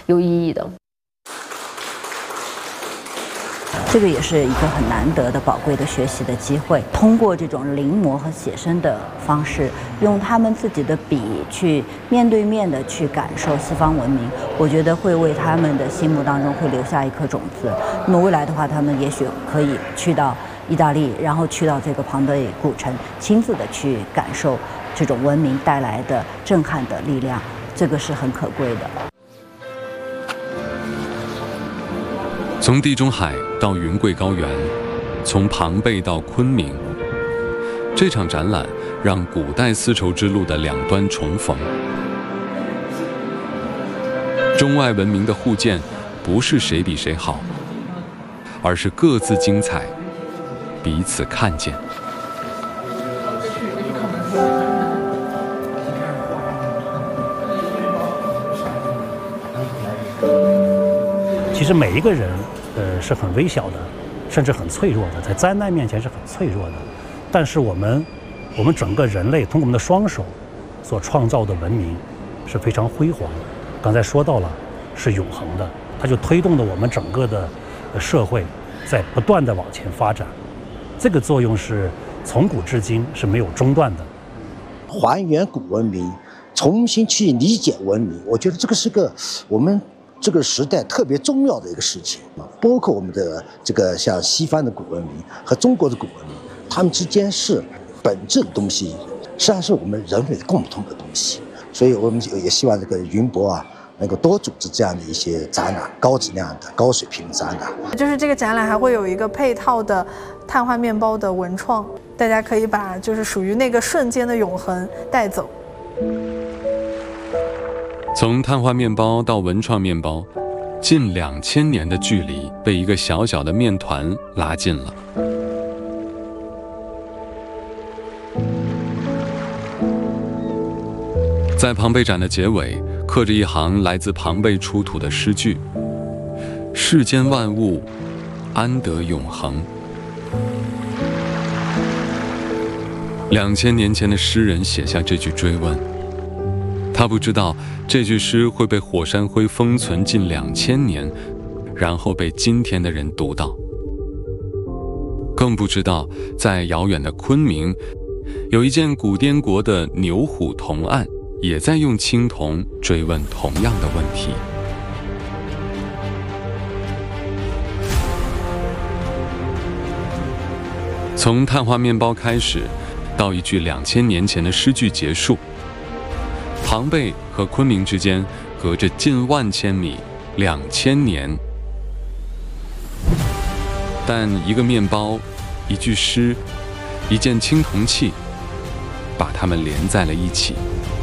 有意义的。 这个也是一个很难得的宝贵的学习的机会，通过这种临摹和写生的方式，用他们自己的笔去面对面的去感受西方文明，我觉得会为他们的心目当中会留下一颗种子。那么未来的话，他们也许可以去到意大利，然后去到这个庞贝古城，亲自的去感受这种文明带来的震撼的力量，这个是很可贵的。 从地中海到云贵高原，从庞贝到昆明，这场展览让古代丝绸之路的两端重逢。中外文明的互鉴，不是谁比谁好，而是各自精彩，彼此看见。 其实每一个人，是很微小的，甚至很脆弱的，在灾难面前是很脆弱的。但是我们整个人类通过我们的双手所创造的文明是非常辉煌的。刚才说到了，是永恒的，它就推动了我们整个的社会在不断的往前发展。这个作用是从古至今是没有中断的。 还原古文明，重新去理解文明，我觉得这个是个我们这个时代特别重要的一个事情啊。包括我们的这个像西方的古文明和中国的古文明，它们之间是本质的东西，实际上是我们人类共同的东西。所以我们也希望这个云博啊，能够多组织这样的一些展览，高质量的、高水平的展览。 就是这个展览还会有一个配套的碳化面包的文创，大家可以把就是属于那个瞬间的永恒带走。 从碳化面包到文创面包，近2000年的距离被一个小小的面团拉近了。在庞贝展的结尾，刻着一行来自庞贝出土的诗句：“世间万物，安得永恒。”2000年前的诗人写下这句追问，他不知道这句诗会被火山灰封存近2000年，然后被今天的人读到。更不知道，在遥远的昆明，有一件古滇国的牛虎铜案，也在用青铜追问同样的问题。从碳化面包开始，到一句2000年前的诗句结束，庞贝和昆明之间隔着近万千米，2000年。但一个面包，一句诗，一件青铜器，把它们连在了一起。